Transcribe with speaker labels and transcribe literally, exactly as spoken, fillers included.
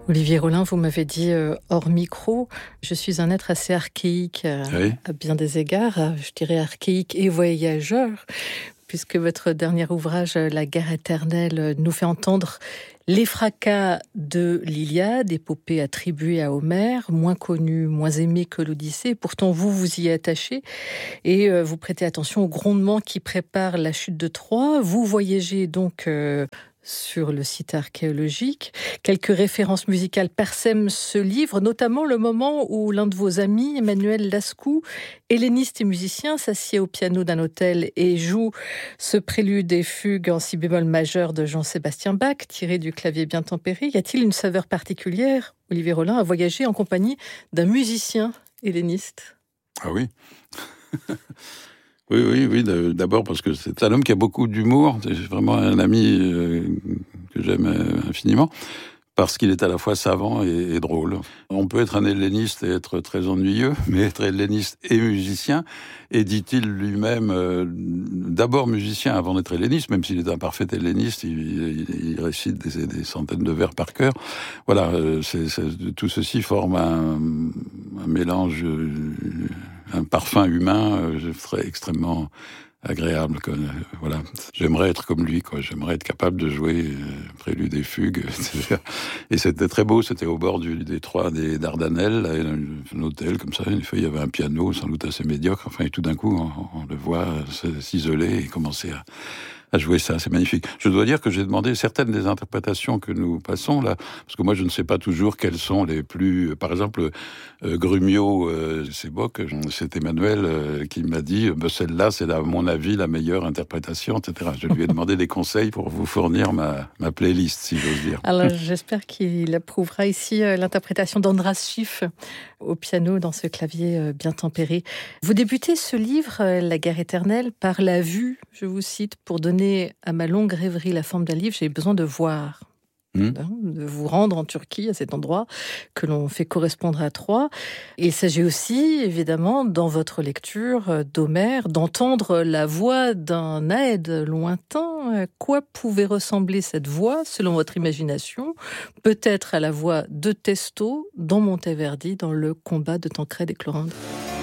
Speaker 1: Olivier Rollin, vous m'avez dit euh, hors micro, je suis un être assez archaïque euh, oui. à bien des égards, euh, je dirais archaïque et voyageur, puisque votre dernier ouvrage, La guerre éternelle, nous fait entendre les fracas de l'Iliade, épopée attribuée à Homère, moins connue, moins aimée que l'Odyssée. Pourtant, vous, vous y êtes attaché et euh, vous prêtez attention aux grondements qui préparent la chute de Troie. Vous voyagez donc euh, sur le site archéologique. Quelques références musicales parsèment ce livre, notamment le moment où l'un de vos amis, Emmanuel Lascou, helléniste et musicien, s'assied au piano d'un hôtel et joue ce prélude et fugue en si bémol majeur de Jean-Sébastien Bach, tiré du clavier bien tempéré. Y a-t-il une saveur particulière, Olivier Rollin, à voyager en compagnie d'un musicien helléniste ?
Speaker 2: Ah oui. Oui, oui, oui. D'abord parce que c'est un homme qui a beaucoup d'humour. C'est vraiment un ami euh, que j'aime infiniment. Parce qu'il est à la fois savant et, et drôle. On peut être un helléniste et être très ennuyeux, mais être helléniste et musicien, et dit-il lui-même, euh, d'abord musicien avant d'être helléniste, même s'il est un parfait helléniste, il, il, il récite des, des centaines de vers par cœur. Voilà, c'est, c'est, tout ceci forme un, un mélange, un parfum humain très extrêmement agréable, quoi. Voilà. J'aimerais être comme lui, quoi. J'aimerais être capable de jouer euh, prélude et fugue. Et c'était très beau. C'était au bord du détroit des Dardanelles, là, un hôtel comme ça. Une fois, il y avait un piano, sans doute assez médiocre. Enfin, et tout d'un coup, on, on le voit s'isoler et commencer à, à jouer ça. C'est magnifique. Je dois dire que j'ai demandé certaines des interprétations que nous passons là, parce que moi, je ne sais pas toujours quelles sont les plus. Par exemple, euh, Grumio, euh, c'est beau que c'est Emmanuel euh, qui m'a dit bah, celle-là, c'est à mon avis la meilleure interprétation, et cetera. Je lui ai demandé des conseils pour vous fournir ma, ma playlist, si j'ose dire.
Speaker 1: Alors, j'espère qu'il approuvera ici euh, l'interprétation d'Andras Schiff au piano dans ce clavier euh, bien tempéré. Vous débutez ce livre, euh, La guerre éternelle, par la vue, je vous cite, pour donner à ma longue rêverie la forme d'un livre, j'ai besoin de voir. Mmh. De vous rendre en Turquie, à cet endroit que l'on fait correspondre à Troie. Il s'agit aussi, évidemment, dans votre lecture d'Homère, d'entendre la voix d'un aède lointain. À quoi pouvait ressembler cette voix, selon votre imagination ? Peut-être à la voix de Testò dans Monteverdi, dans le combat de Tancrède et Clorinda.